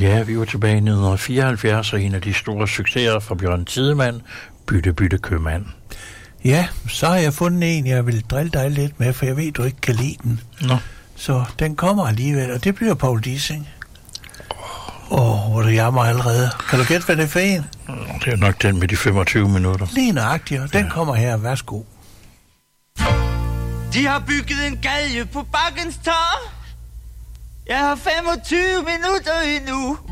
Ja, vi var tilbage i 1974, og en af de store succeser fra Bjørn Tidemand, Bytte købmand. Ja, så har jeg fundet en, jeg vil drille dig lidt med, for jeg ved, du ikke kan lide den. Nå. Så den kommer alligevel, og det bliver Paul Dissing. Hvor det jammer allerede. Kan du gætte, hvad det er for en? Det er nok den med de 25 minutter. Lige nøjagtigt, og den kommer her. Værsgo. De har bygget en galge på Bakkens Torv. Jeg har 25 minutter endnu.